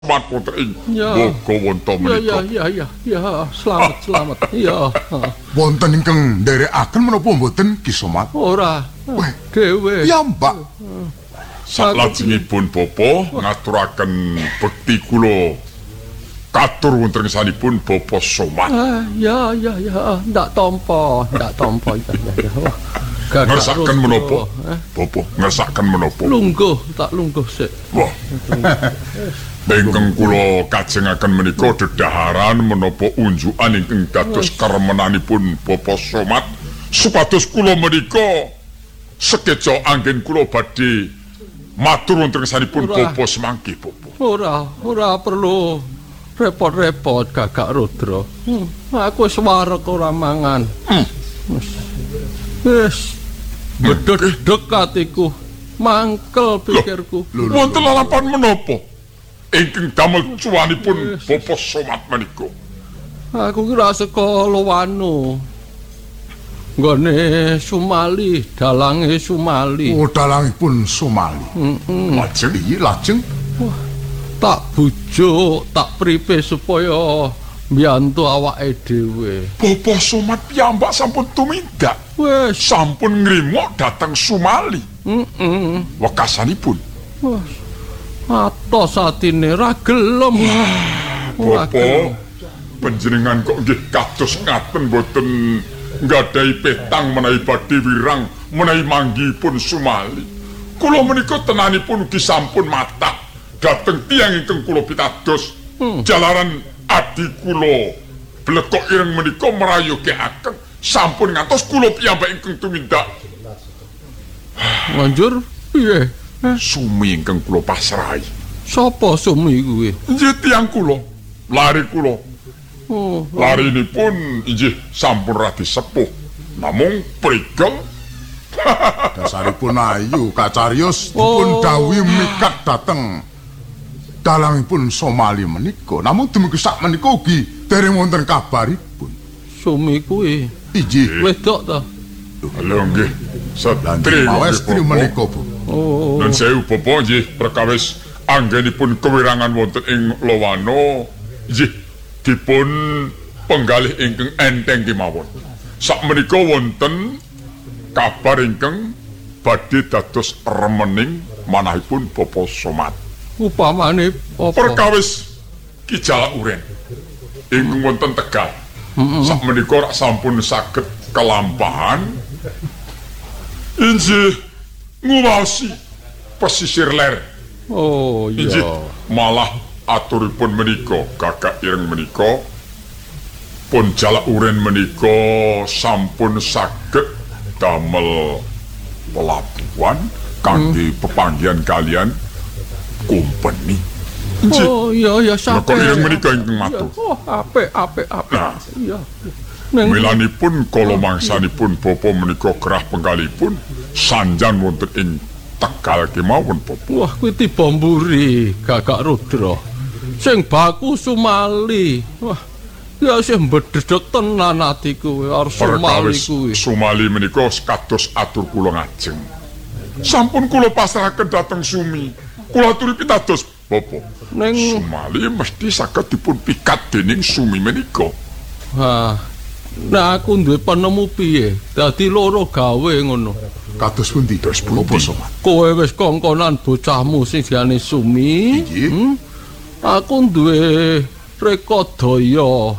Selamat wonten ing boga wonten menika. Ya, selamat. Ya. Wonten ingkang nderekaken menapa mboten Ki Somat? Ora. Dhewe. Ya, Mbak. Salajengipun Bapa ngaturaken bekti kula katur wonten ngersanipun Bapa Somat. Ya, ndak tampa ya. Ngersaken menapa? Bapa, ngersaken menapa? Tak lungguh sik. Wah. Ingkang kula kajengaken menika dedaharan menapa unjukan ingkang dados karemenanipun Bapa Somat supados kula menika sekeca anggen kula badhe matur wonten ngersanipun Bapa semangke Bapa. Ora perlu repot-repot Kakak Rudra. Aku wis wareg ora mangan. Wis bedhek atiku, mangkel pikirku. Wonten lalapan menapa ingkang damel cuwanipun Bapa Somat menika? Aku kira saka Lowano. Nggone Sumali, dalange Sumali. Oh, dalangipun Sumali. Lajeng. Wah, tak bujuk, tak pripe supaya mbiyantu awake dhewe. Bapa Somat piyambak sampun tumindak. Wes Sampun ngrimok dhateng Sumali. Wekasanipun. Wah, atos atine ra gelem. Bapa, panjenengan kok nggih kados ngaten boten nggadahi petang menawi badhe wirang menawi manggihipun Sumali. Kula menika tenanipun ugi sampun matah dhateng tiyang ingkang kula pitados. Jalaran adi kula blekok ireng menika merayokaken sampun ngantos kula piyambak ingkang tumindak. Manjur piye? Sumi ingkang kula pasrahi. Sapa Sumi kuwi? Nggih tiyang kula, lari kula. Oh, Larinipun inggih sampun radi sepuh. Namung prigel Dasaripun ayu kacarios dipun dawuhi mikat dhateng dalangipun Somali menika. Namun dumugi sak menika ugi dereng wonten kabaripun. Sumi kuwi Inggih. wedok ta? Halo nggih. Satri Mawes tri menika, Bu. Oh, Nun sewu Bapa nggih perkawis anggenipun kewirangan wonten ing Lowano nggih dipun penggalih ingkang enteng kemawon. Sakmenika wonten kabar ingkang badhe dados remening manahipun Bapa Somat. upamane apa? Perkawis Ki Jalak Uren ingkang wonten Tegal. Sakmenika rak sampun saged kelampahan inggih nguwasi pesisir ler. Oh Inggih iya. malah aturipun menika Kakak Ireng menika pun Jalak Uren menika sampun saged damel pelabuhan kangge pepanggihan kalian company. Oh iya Kakak sampe. Ireng menika ingkang matur. Oh, apik. Nah, Iya. Neng milanipun kala mangsanipun Bapa menika kerah penggalipun sanjan wonten ing Tegal kemawon Bapa. wah kuwi tiba mburi Kakak Rudra. Sing baku Sumali. Wah, ya sing bedhedhek tenan atiku arep Sumali Perkawis kuwi. Sumali menika kados atur kula ngajeng. Sampun kula pasrahaken dhateng Sumi. Kula aturi pitados Bapa. Neng Sumali mesti saged dipun pikat dening Sumi menika. nah aku duwe penemu piye? Dadi loro gawe ngono. Kados pundi? Bapa Somat. Kowe wis kongkonan bocahmu sing diane Sumi. Inggih. Aku duwe rekodaya.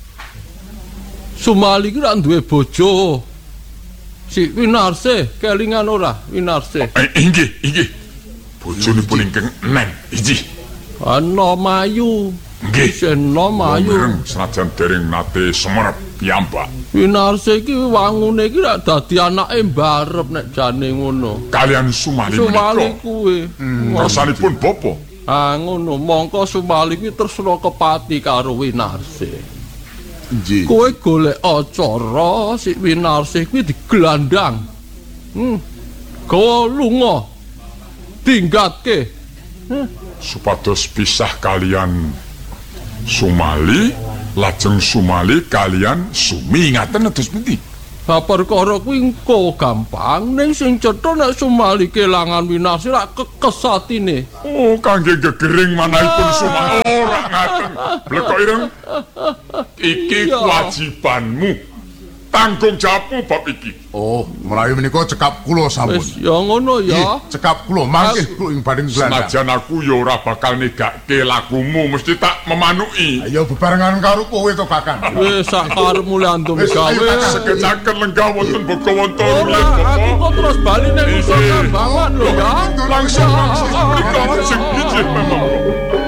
Sumali ki ra duwe bojo. Si Winarse, kelingan ora Winarse. Inggih. Bojonipun ingkang eneng. Inggih. Ana Mayu. Nggih. Seno Mayu. Mireng senajan dereng nate semerep piyambak. Winarse ki wangune ki ra dadi anake mbarep nek jane ngono. Kalian Sumali Sumali menika. kuwi. Rasanipun Bapa. Ngono, mongko Sumali ki tresna kepati karo Winarse. Inggih. Kowe golek acara si Winarse kuwi digelandang. Gawa lunga. Tinggatke. Supados pisah kalian Sumali, lajeng Sumali kalian Sumi ngaten atus pundi? Perkara kuwi engko gampang ning sing cetha nek Sumali kelangan winarsi rak kekesatine. Oh, kangge gegering manahipun Sumali. Ora ngaten. Blekok ireng. Iki kewajibanmu. Tanggung jawabmu bab iki. Oh, menawi menika cekap kula sampun. Wis ya ngono ya. Cekap kula mangke kula ing bading Belanda. Senajan aku ya ora bakal negakke lakumu, mesti tak memanuki. Ayo bebarengan karo kowe to Kakang. Wis sak karepmu le antum gawe. Sekecaken lenggah wonten boko wonten Ora, aku kok terus bali ning usaha bangun lho ya. langsung mriko sing ijih memang.